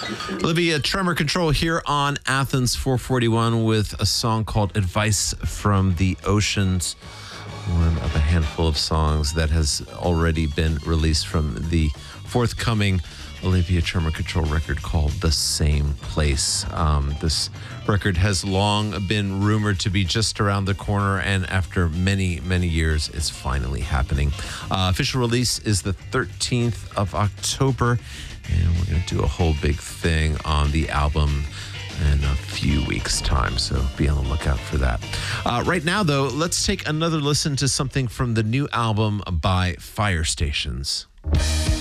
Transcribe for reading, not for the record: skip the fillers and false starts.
Olivia Tremor Control here on Athens 441 with a song called Advice from the Oceans, one of a handful of songs that has already been released from the forthcoming Olivia Tremor Control record called The Same Place. This record has long been rumored to be just around the corner, and after many, many years, it's finally happening. Official release is the 13th of October, and we're going to do a whole big thing on the album in a few weeks' time, so be on the lookout for that. Right now, though, let's take another listen to something from the new album by Fire Stations.